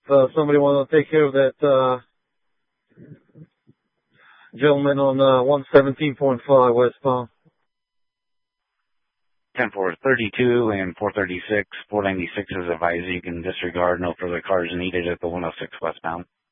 somebody want to take care of that gentleman on 117.5 westbound. 10-432 and 436. 496 is advised you can disregard. No further cars needed at the 106 westbound.